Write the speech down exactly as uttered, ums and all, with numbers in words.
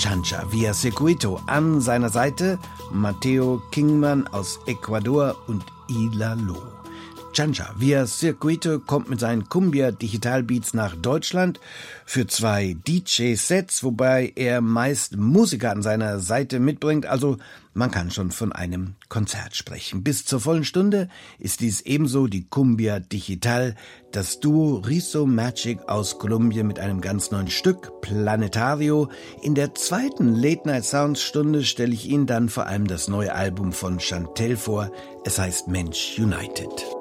Chancha via Circuito. An seiner Seite Matteo Kingman aus Ecuador und Ilalo. Chancha via Circuito kommt mit seinen Cumbia Digital Beats nach Deutschland für zwei D J-Sets, wobei er meist Musiker an seiner Seite mitbringt, also man kann schon von einem Konzert sprechen. Bis zur vollen Stunde ist dies ebenso die Cumbia Digital, das Duo Riso Magic aus Kolumbien mit einem ganz neuen Stück, Planetario. In der zweiten Late Night Sounds Stunde stelle ich Ihnen dann vor allem das neue Album von Chantelle vor. Es heißt Mensch United.